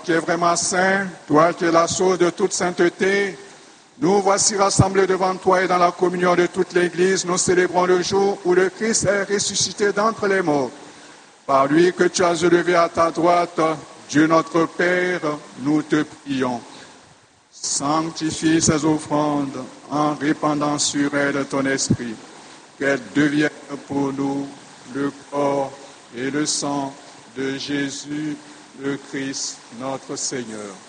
qui es vraiment saint, toi qui es la source de toute sainteté, nous voici rassemblés devant toi et dans la communion de toute l'Église, nous célébrons le jour où le Christ est ressuscité d'entre les morts. Par lui que tu as élevé à ta droite, Dieu notre Père, nous te prions. Sanctifie ces offrandes en répandant sur elles ton esprit, qu'elles deviennent pour nous le corps et le sang de Jésus, le Christ, notre Seigneur.